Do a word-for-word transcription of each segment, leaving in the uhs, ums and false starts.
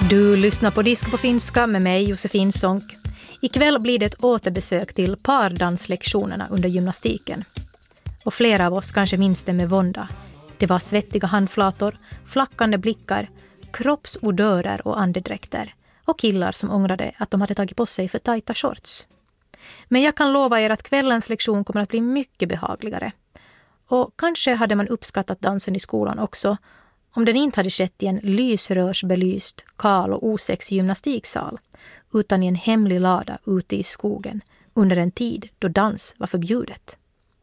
Du lyssnar på Disco på finska med mig, Josefin Sonck. Ikväll blir det ett återbesök till pardanslektionerna under gymnastiken. Och flera av oss kanske minns det med vånda. Det var svettiga handflator, flackande blickar, kroppsodörer och andedräkter. Och killar som ångrade att de hade tagit på sig för tajta shorts. Men jag kan lova er att kvällens lektion kommer att bli mycket behagligare. Och kanske hade man uppskattat dansen i skolan också om den inte hade skett i en lysrörsbelyst, kal och osexig gymnastiksal utan i en hemlig lada ute i skogen under en tid då dans var förbjudet.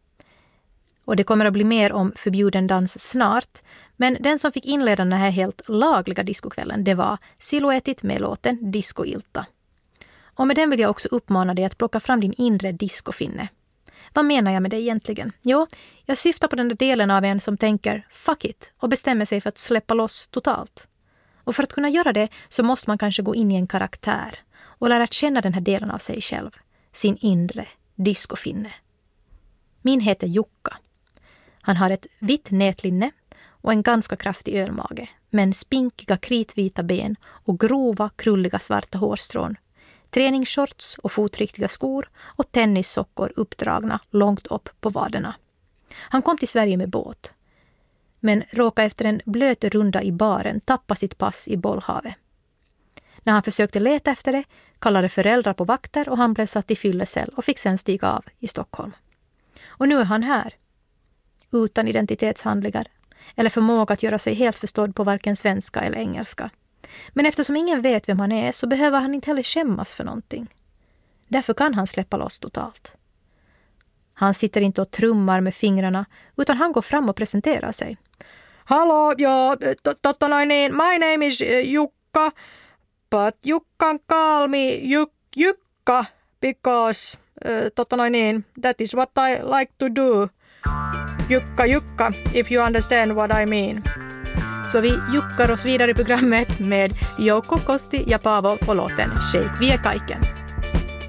Och det kommer att bli mer om förbjuden dans snart, men den som fick inleda den här helt lagliga diskokvällen, det var Silhouettet med låten Disco Ilta. Och med den vill jag också uppmana dig att plocka fram din inre discofinne. Vad menar jag med det egentligen? Jo, jag syftar på den där delen av en som tänker fuck it och bestämmer sig för att släppa loss totalt. Och för att kunna göra det så måste man kanske gå in i en karaktär och lära känna den här delen av sig själv, sin inre discofinne. Min heter Jukka. Han har ett vitt nätlinne och en ganska kraftig ölmage, men spinkiga kritvita ben och grova krulliga svarta hårstrån. Träningsshorts och fotriktiga skor och tennissockor uppdragna långt upp på vaderna. Han kom till Sverige med båt, men råkade efter en blöt runda i baren tappa sitt pass i bollhavet. När han försökte leta efter det kallade föräldrar på vakter och han blev satt i fyllecell och fick sen stiga av i Stockholm. Och nu är han här, utan identitetshandlingar eller förmåga att göra sig helt förstådd på varken svenska eller engelska. Men eftersom ingen vet vem han är så behöver han inte heller skämmas för någonting. Därför kan han släppa loss totalt. Han sitter inte och trummar med fingrarna utan han går fram och presenterar sig. Hallå, ja, totta noin niin, my name is Jukka, but you can call me Juk, Jukka because uh, totta noin niin, that is what I like to do. Jukka, Jukka, if you understand what I mean. Så vi juckar oss vidare i programmet med Jouko Kosti ja Paavo på låten Shake via kaiken.